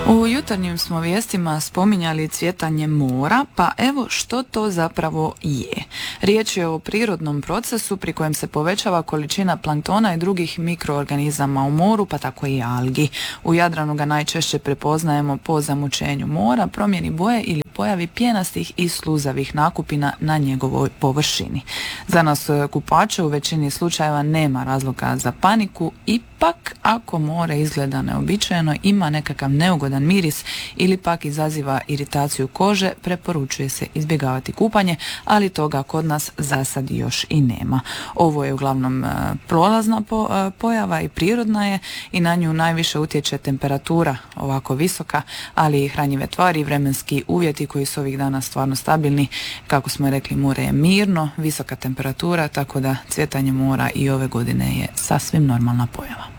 U jutarnjim smo vijestima spominjali cvjetanje mora, pa evo što to zapravo je. Riječ je o prirodnom procesu pri kojem se povećava količina planktona i drugih mikroorganizama u moru, pa tako i algi. U Jadranu ga najčešće prepoznajemo po zamućenju mora, promjeni boje ili pojavi pjenastih i sluzavih nakupina na njegovoj površini. Za nas kupače u većini slučajeva nema razloga za paniku, ipak ako more izgleda neobičajeno, ima nekakav neugodan miris ili pak izaziva iritaciju kože, preporučuje se izbjegavati kupanje, ali toga kod nas za sad još i nema. Ovo je uglavnom prolazna pojava i prirodna je i na nju najviše utječe temperatura ovako visoka, ali i hranjive tvari i vremenski uvjeti koji su ovih dana stvarno stabilni. Kako smo rekli, more je mirno, visoka temperatura, tako da cvjetanje mora i ove godine je sasvim normalna pojava.